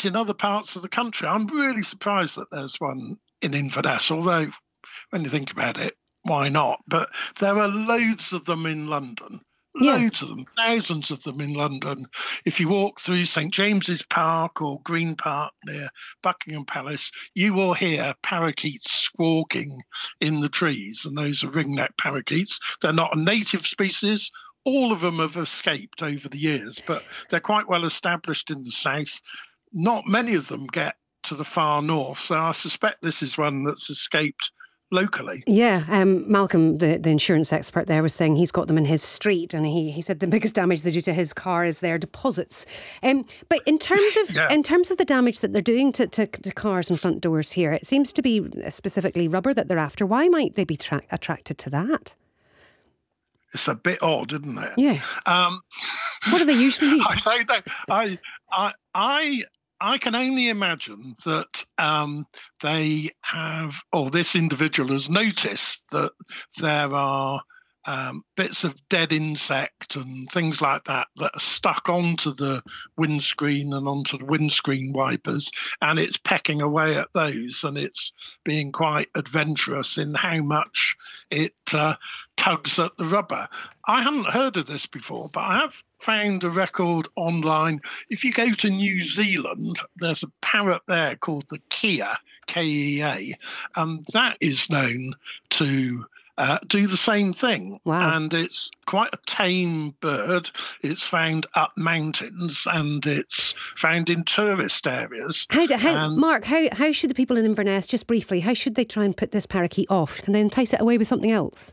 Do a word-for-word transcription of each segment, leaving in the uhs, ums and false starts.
effect in other parts of the country. I'm really surprised that there's one in Inverness, although when you think about it, why not? But there are loads of them in London. Yeah. Loads of them, thousands of them in London. If you walk through St James's Park or Green Park near Buckingham Palace, you will hear parakeets squawking in the trees, and those are ringneck parakeets. They're not a native species. All of them have escaped over the years, but they're quite well established in the south. Not many of them get to the far north, so I suspect this is one that's escaped locally. Yeah, um, Malcolm, the, the insurance expert there, was saying he's got them in his street, and he, he said the biggest damage they do to his car is their deposits. Um, but in terms of yeah. in terms of the damage that they're doing to, to, to cars and front doors here, it seems to be specifically rubber that they're after. Why might they be tra- attracted to that? It's a bit odd, isn't it? Yeah. Um, what do they usually eat? I don't know. I, I, I I can only imagine that um, they have, or this individual has noticed that there are um, bits of dead insect and things like that that are stuck onto the windscreen and onto the windscreen wipers, and it's pecking away at those, and it's being quite adventurous in how much it uh, tugs at the rubber. I hadn't heard of this before, but I have found a record online. If you go to New Zealand, there's a parrot there called the Kea, K E A, and that is known to uh, do the same thing. Wow. And it's quite a tame bird. It's found up mountains, and it's found in tourist areas. How, do, how and Mark, how, how should the people in Inverness, just briefly, how should they try and put this parakeet off? Can they entice it away with something else?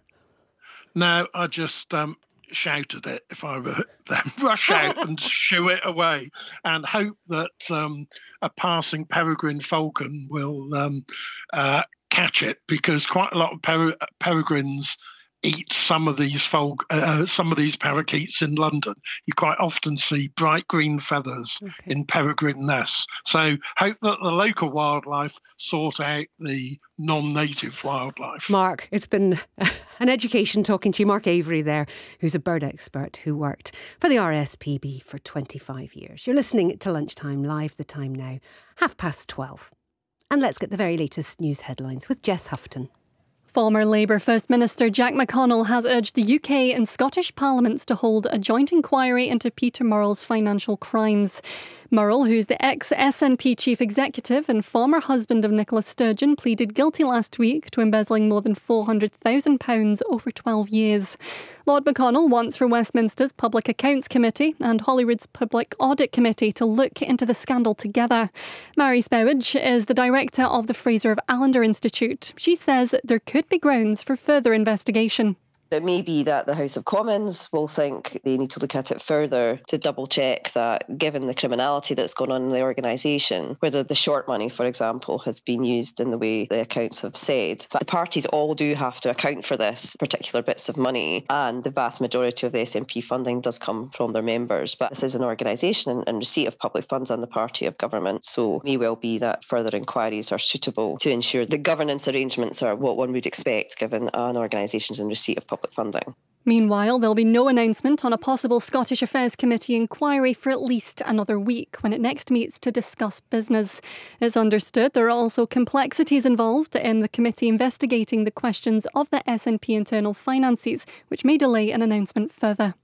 No, I just um, shout at it if I were them. Rush out and shoo it away, and hope that um, a passing peregrine falcon will um, uh, catch it, because quite a lot of per- peregrines eat some of these fol- uh, some of these parakeets in London. You quite often see bright green feathers okay. in peregrine nests. So hope that the local wildlife sort out the non-native wildlife. Mark, it's been an education talking to you. Mark Avery there, who's a bird expert who worked for the R S P B for twenty-five years. You're listening to Lunchtime Live, the time now, half past twelve. And let's get the very latest news headlines with Jess Houghton. Former Labour First Minister Jack McConnell has urged the U K and Scottish parliaments to hold a joint inquiry into Peter Murrell's financial crimes. Murrell, who's the ex-S N P chief executive and former husband of Nicola Sturgeon, pleaded guilty last week to embezzling more than four hundred thousand pounds over twelve years. Lord McConnell wants for Westminster's Public Accounts Committee and Holyrood's Public Audit Committee to look into the scandal together. Mary Spowage is the director of the Fraser of Allender Institute. She says there could be grounds for further investigation. It may be that the House of Commons will think they need to look at it further to double check that, given the criminality that's gone on in the organisation, whether the short money, for example, has been used in the way the accounts have said. But the parties all do have to account for this particular bits of money, and the vast majority of the S N P funding does come from their members. But this is an organisation in receipt of public funds and the party of government, so it may well be that further inquiries are suitable to ensure the governance arrangements are what one would expect given an organisation is in receipt of public funding. Meanwhile, there'll be no announcement on a possible Scottish Affairs Committee inquiry for at least another week when it next meets to discuss business. It's understood there are also complexities involved in the committee investigating the questions of the S N P internal finances, which may delay an announcement further.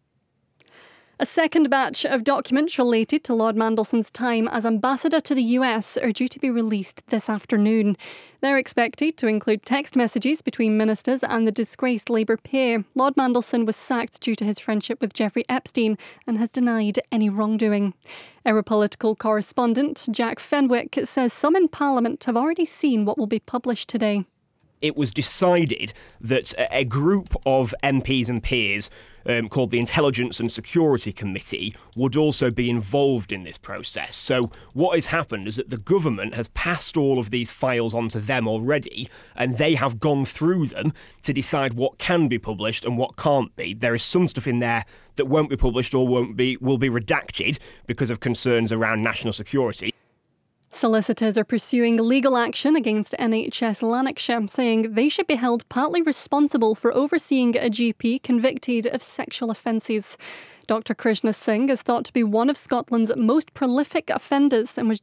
A second batch of documents related to Lord Mandelson's time as ambassador to the U S are due to be released this afternoon. They're expected to include text messages between ministers and the disgraced Labour peer. Lord Mandelson was sacked due to his friendship with Jeffrey Epstein and has denied any wrongdoing. Our political correspondent Jack Fenwick says some in Parliament have already seen what will be published today. It was decided that a group of M Ps and peers um, called the Intelligence and Security Committee would also be involved in this process. So what has happened is that the government has passed all of these files onto them already, and they have gone through them to decide what can be published and what can't be. There is some stuff in there that won't be published or won't be will be redacted because of concerns around national security. Solicitors are pursuing legal action against N H S Lanarkshire, saying they should be held partly responsible for overseeing a G P convicted of sexual offences. Doctor Krishna Singh is thought to be one of Scotland's most prolific offenders and was